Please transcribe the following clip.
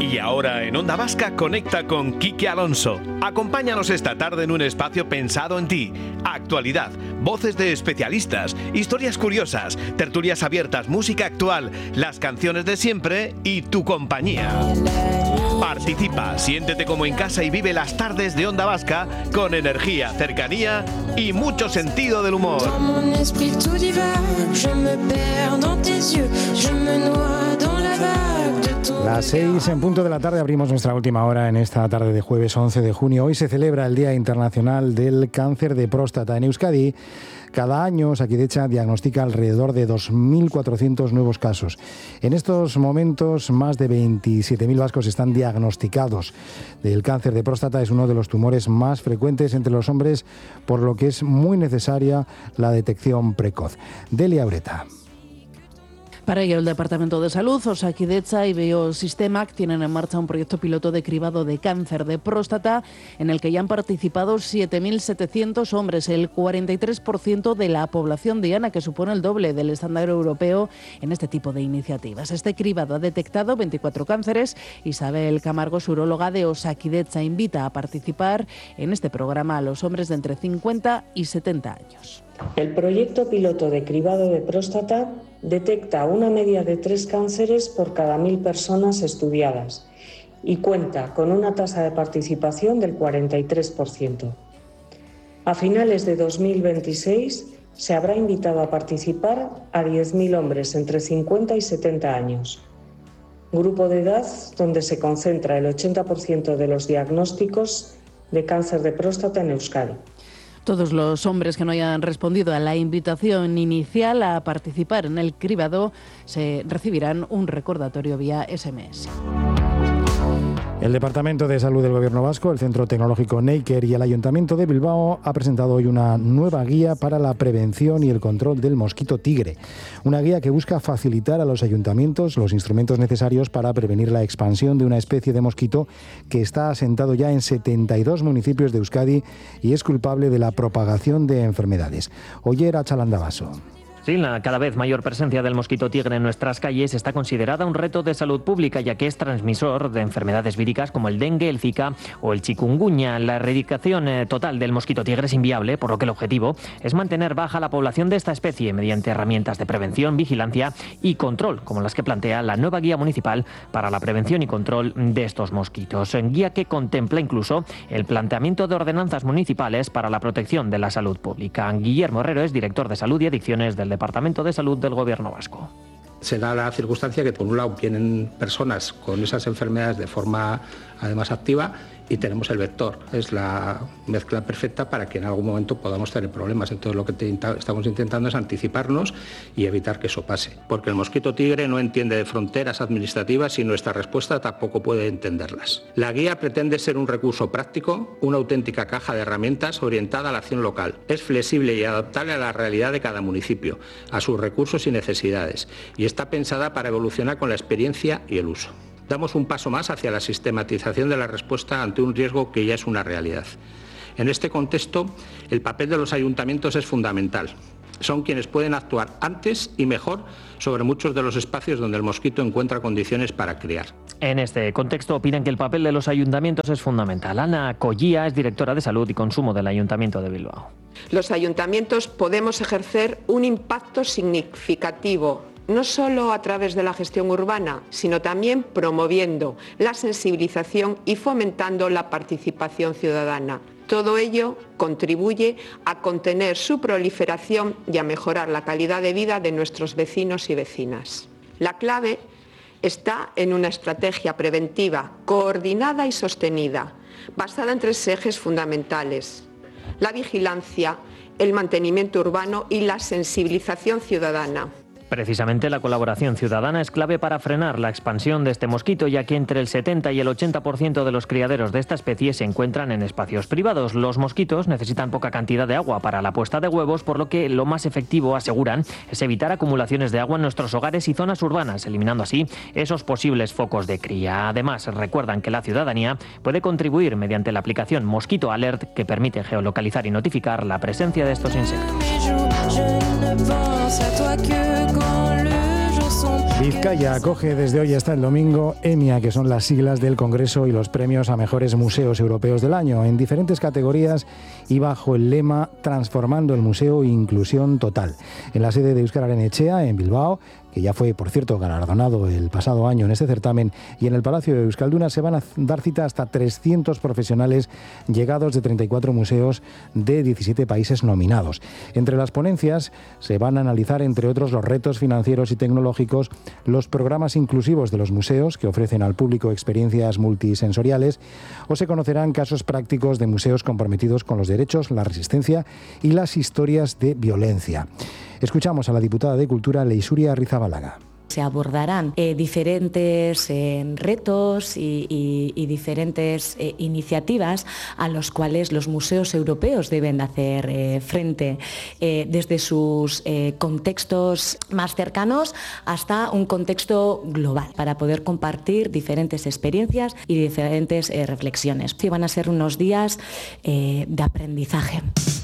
Y ahora en Onda Vasca conecta con Quique Alonso. Acompáñanos esta tarde en un espacio pensado en ti. Actualidad, voces de especialistas, historias curiosas, tertulias abiertas, música actual, las canciones de siempre y tu compañía. Participa, siéntete como en casa y vive las tardes de Onda Vasca con energía, cercanía y mucho sentido del humor. Las 6 en punto de la tarde abrimos nuestra última hora en esta tarde de jueves 11 de junio. Hoy se celebra el Día Internacional del Cáncer de Próstata. En Euskadi, cada año Osakidetza diagnostica alrededor de 2.400 nuevos casos. En estos momentos, más de 27.000 vascos están diagnosticados. El cáncer de próstata es uno de los tumores más frecuentes entre los hombres, por lo que es muy necesaria la detección precoz. Delia Ureta. Para ello, el Departamento de Salud, Osakidetza y Biosistemac tienen en marcha un proyecto piloto de cribado de cáncer de próstata en el que ya han participado 7.700 hombres, el 43% de la población diana, que supone el doble del estándar europeo en este tipo de iniciativas. Este cribado ha detectado 24 cánceres. Isabel Camargo, uróloga de Osakidetza, invita a participar en este programa a los hombres de entre 50 y 70 años. El proyecto piloto de cribado de próstata detecta una media de 3 cánceres por cada 1.000 personas estudiadas y cuenta con una tasa de participación del 43%. A finales de 2026 se habrá invitado a participar a 10.000 hombres entre 50 y 70 años, grupo de edad donde se concentra el 80% de los diagnósticos de cáncer de próstata en Euskadi. Todos los hombres que no hayan respondido a la invitación inicial a participar en el cribado se recibirán un recordatorio vía SMS. El Departamento de Salud del Gobierno Vasco, el Centro Tecnológico Neiker y el Ayuntamiento de Bilbao ha presentado hoy una nueva guía para la prevención y el control del mosquito tigre. Una guía que busca facilitar a los ayuntamientos los instrumentos necesarios para prevenir la expansión de una especie de mosquito que está asentado ya en 72 municipios de Euskadi y es culpable de la propagación de enfermedades. Oyer a Chalandabaso. Sí, la cada vez mayor presencia del mosquito tigre en nuestras calles está considerada un reto de salud pública, ya que es transmisor de enfermedades víricas como el dengue, el zika o el chikungunya. La erradicación total del mosquito tigre es inviable, por lo que el objetivo es mantener baja la población de esta especie mediante herramientas de prevención, vigilancia y control, como las que plantea la nueva guía municipal para la prevención y control de estos mosquitos. Guía que contempla incluso el planteamiento de ordenanzas municipales para la protección de la salud pública. Guillermo Herrero es director de Salud y Adicciones del Departamento de Salud del Gobierno Vasco. Se da la circunstancia que, por un lado, vienen personas con esas enfermedades de forma, además, activa, y tenemos el vector. Es la mezcla perfecta para que en algún momento podamos tener problemas. Entonces, lo que estamos intentando es anticiparnos y evitar que eso pase. Porque el mosquito tigre no entiende de fronteras administrativas y nuestra respuesta tampoco puede entenderlas. La guía pretende ser un recurso práctico, una auténtica caja de herramientas orientada a la acción local. Es flexible y adaptable a la realidad de cada municipio, a sus recursos y necesidades, y está pensada para evolucionar con la experiencia y el uso. Damos un paso más hacia la sistematización de la respuesta ante un riesgo que ya es una realidad. En este contexto, el papel de los ayuntamientos es fundamental. Son quienes pueden actuar antes y mejor sobre muchos de los espacios donde el mosquito encuentra condiciones para criar. En este contexto opinan que el papel de los ayuntamientos es fundamental. Ana Collía es directora de Salud y Consumo del Ayuntamiento de Bilbao. Los ayuntamientos podemos ejercer un impacto significativo, no solo a través de la gestión urbana, sino también promoviendo la sensibilización y fomentando la participación ciudadana. Todo ello contribuye a contener su proliferación y a mejorar la calidad de vida de nuestros vecinos y vecinas. La clave está en una estrategia preventiva, coordinada y sostenida, basada en 3 ejes fundamentales: la vigilancia, el mantenimiento urbano y la sensibilización ciudadana. Precisamente la colaboración ciudadana es clave para frenar la expansión de este mosquito, ya que entre el 70 y el 80% de los criaderos de esta especie se encuentran en espacios privados. Los mosquitos necesitan poca cantidad de agua para la puesta de huevos, por lo que lo más efectivo, aseguran, es evitar acumulaciones de agua en nuestros hogares y zonas urbanas, eliminando así esos posibles focos de cría. Además, recuerdan que la ciudadanía puede contribuir mediante la aplicación Mosquito Alert, que permite geolocalizar y notificar la presencia de estos insectos. Vizcaya acoge desde hoy hasta el domingo EMIA, que son las siglas del Congreso y los premios a mejores museos europeos del año, en diferentes categorías y bajo el lema Transformando el Museo Inclusión Total. En la sede de Euskal Arenetxea, en Bilbao, que ya fue, por cierto, galardonado el pasado año en este certamen, y en el Palacio de Euskalduna se van a dar cita hasta 300 profesionales llegados de 34 museos de 17 países nominados. Entre las ponencias se van a analizar, entre otros, los retos financieros y tecnológicos, los programas inclusivos de los museos, que ofrecen al público experiencias multisensoriales, o se conocerán casos prácticos de museos comprometidos con los derechos, la resistencia y las historias de violencia. Escuchamos a la diputada de Cultura, Leixuria Arrizabalaga. Se abordarán diferentes retos y diferentes iniciativas a los cuales los museos europeos deben hacer frente, desde sus contextos más cercanos hasta un contexto global, para poder compartir diferentes experiencias y diferentes reflexiones. Van a ser unos días de aprendizaje.